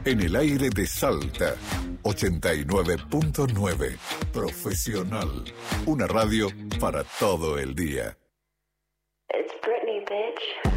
En el aire de Salta, 89.9. Profesional. Una radio para todo el día. It's Britney, bitch.